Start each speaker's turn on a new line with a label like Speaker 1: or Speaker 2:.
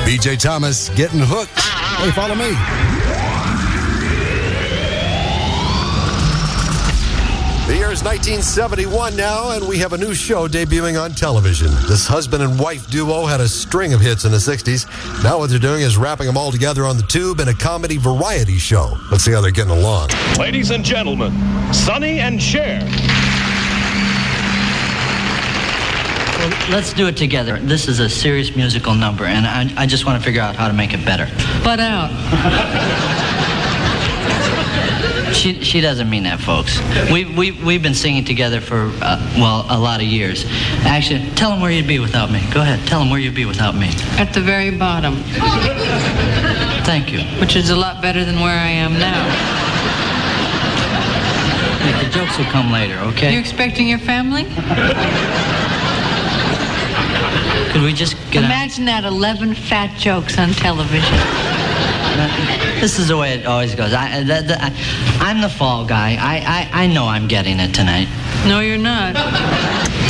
Speaker 1: B.J. Thomas getting hooked. Hey, follow me. The year is 1971 now, and we have a new show debuting on television. This husband and wife duo had a string of hits in the 60s. Now what they're doing is wrapping them all together on the tube in a comedy variety show. Let's see how they're getting along.
Speaker 2: Ladies and gentlemen, Sonny and Cher.
Speaker 3: Well, let's do it together. This is a serious musical number, and I just want to figure out how to make it better. Butt out. She doesn't mean that, folks. We've been singing together for, a lot of years. Actually, tell them where you'd be without me. Go ahead, tell them where you'd be without me.
Speaker 4: At the very bottom.
Speaker 3: Thank you.
Speaker 4: Which is a lot better than where I am now.
Speaker 3: Hey, the jokes will come later, okay?
Speaker 4: You expecting your family?
Speaker 3: Could we just get
Speaker 4: Imagine that 11 fat jokes on television.
Speaker 3: This is the way it always goes. I'm the fall guy. I know I'm getting it tonight.
Speaker 4: No, you're not.